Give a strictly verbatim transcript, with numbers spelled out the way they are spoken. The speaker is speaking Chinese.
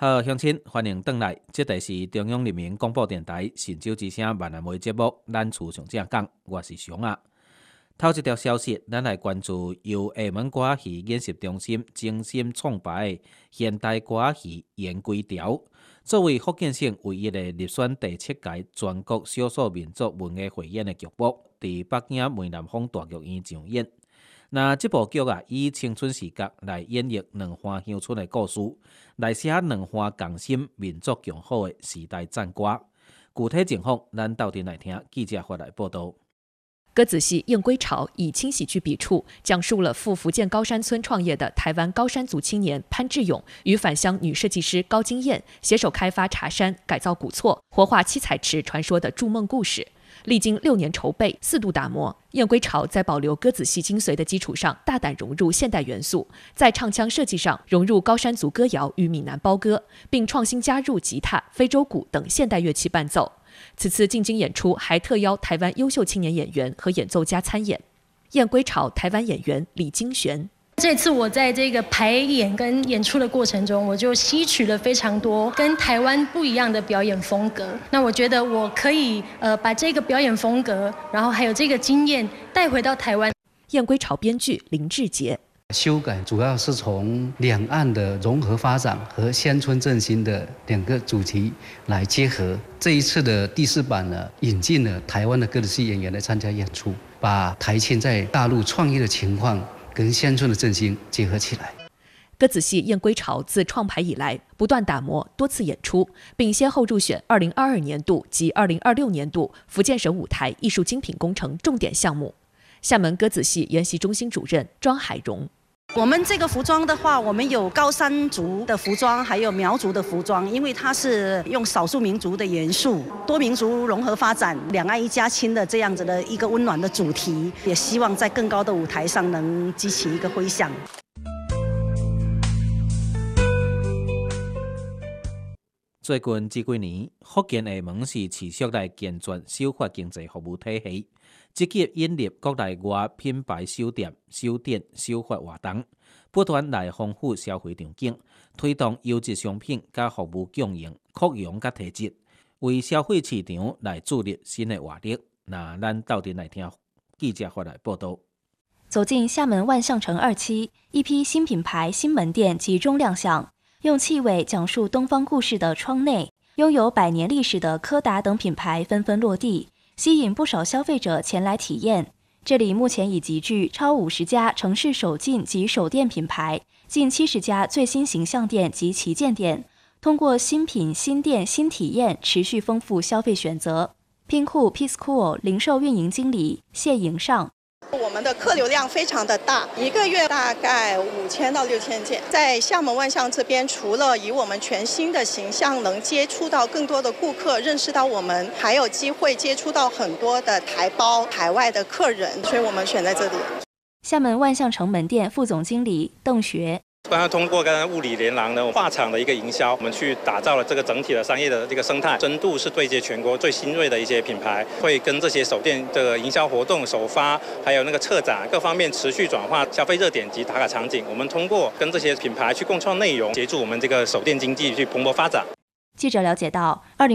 好，乡亲，欢迎回来。这里是中央人民广播电台神州之声万人媒节目，咱厝上正讲，我是熊啊。头一条消息，咱来关注由厦门歌仔戏演习中心精心创办的现代歌仔戏言归条，作为福建省唯一的入选第七届全国少数民族文艺汇演的剧目，伫北京梅兰芳大剧院上演。那这部剧啊，以青春时刻来演绎两岸乡村的故事，来写两岸共心、民族共好的时代战歌。具体情况，咱到阵来听记者发来报道。 歌子戏《燕归巢》以轻喜剧笔触，讲述了赴福建高山村创业的台湾高山族青年潘志勇与返乡女设计师高金燕携手开发茶山、改造古厝、活化七彩池传说的筑梦故事。历经六年筹备、四度打磨，《燕归巢》在保留歌子戏精髓的基础上，大胆融入现代元素，在唱腔设计上融入高山族歌谣与闽南包歌，并创新加入吉他、非洲鼓等现代乐器伴奏。此次进京演出还特邀台湾优秀青年演员和演奏家参演。《燕归巢》台湾演员李金璇。 这次我在这个排演跟演出的过程中，我就吸取了非常多跟台湾不一样的表演风格。那我觉得我可以呃把这个表演风格，然后还有这个经验带回到台湾。《 燕归巢》编剧林志杰。 修改主要是从两岸的融合发展和乡村振兴的两个主题来结合。这一次的第四版呢，引进了台湾的歌仔戏演员来参加演出，把台青在大陆创业的情况跟乡村的振兴结合起来。 歌子戏《燕归巢》自创排以来，不断打磨，多次演出，并先后入选二零二二年度及二零二六年度福建省舞台艺术精品工程重点项目。厦门歌子戏研习中心主任庄海荣。 我们这个服装的话，我们有高山族的服装，还有苗族的服装，因为它是用少数民族的元素，多民族融合发展，两岸一家亲的这样子的一个温暖的主题，也希望在更高的舞台上能激起一个回响。 最近这几年，福建厦门是持续来健全守法经济服务体系，积极引入国内外品牌书店、书店、守法活动，不断来丰富消费场景，推动优质商品甲服务供应扩容甲提质，为消费市场来注入新的活力。那咱到底来听记者发来报道。 走进厦门万象城二期，一批新品牌、新门店集中亮相。用气味讲述东方故事的窗内，拥有百年历史的柯达等品牌纷纷落地，吸引不少消费者前来体验。这里目前已集聚超五十家城市首进及首店品牌，近七十家最新形象店及旗舰店，通过新品、新店、新体验，持续丰富消费选择。拼库 Peace Cool 零售运营经理谢颖上。 我们的客流量非常的大，一个月大概五千到六千件。在厦门万象这边，除了以我们全新的形象能接触到更多的顾客，认识到我们，还有机会接触到很多的台胞、海外的客人，所以我们选在这里。 厦门万象城门店副总经理邓学。 刚刚通过跟物理连廊的画厂的一个营销，我们去打造了这个整体的商业的这个生态，深度是对接全国最新锐的一些品牌，会跟这些手店的营销活动、首发，还有那个策展各方面持续转化消费热点及打卡场景。我们通过跟这些品牌去共创内容，协助我们这个手店经济去蓬勃发展。 记者了解到，二零